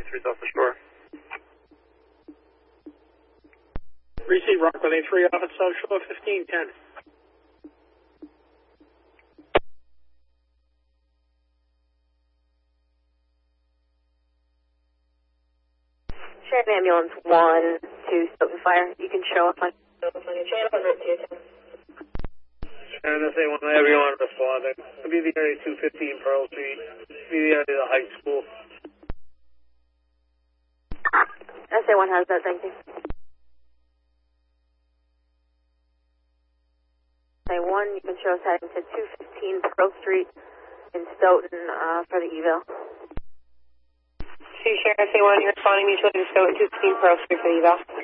3's off the shore. Receive Rockland A3 off at South Shore 1510. Sheriff Ambulance 1 to Stoughton Fire. You can show up on your channel on Route 210. And SA1, whenever you want to respond, it'll be the area 215 Pearl Street, it'll be the area of the high school. SA1 has that, thank you. SA1, you can show us heading to 215 Pearl Street in Stoughton for the eval. Sheriff SA1, you're responding mutually to Stoughton 215 Pearl Street for the eval.